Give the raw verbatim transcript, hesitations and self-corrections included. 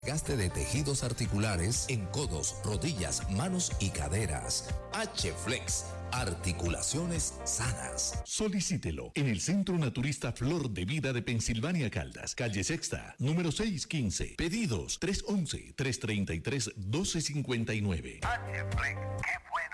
Gaste de tejidos articulares en codos, rodillas, manos y caderas. H-Flex, articulaciones sanas. Solicítelo en el Centro Naturista Flor de Vida de Pensilvania Caldas, calle Sexta, número seiscientos quince. Pedidos tres uno uno, tres tres tres, uno dos cinco nueve. H-Flex,